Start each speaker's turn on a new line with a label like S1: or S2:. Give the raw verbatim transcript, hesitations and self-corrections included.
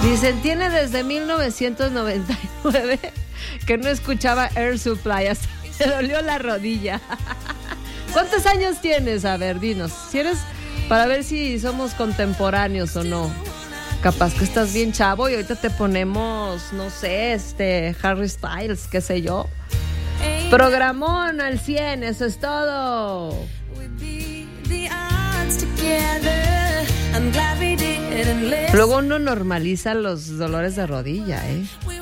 S1: Dicen, tiene desde mil novecientos noventa y nueve que no escuchaba Air Supply, hasta se dolió la rodilla. ¿Cuántos años tienes? A ver, dinos. Si eres, para ver si somos contemporáneos o no. Capaz que estás bien chavo y ahorita te ponemos, no sé, este, Harry Styles, qué sé yo. Programón al cien, eso es todo. Luego uno normaliza los dolores de rodilla, ¿eh?